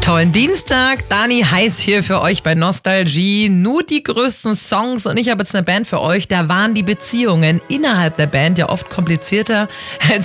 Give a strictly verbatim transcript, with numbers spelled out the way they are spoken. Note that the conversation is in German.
Tollen Dienstag, Dani Heiß hier für euch bei Nostalgie. Nur die größten Songs und ich habe jetzt eine Band für euch. Da waren die Beziehungen innerhalb der Band ja oft komplizierter als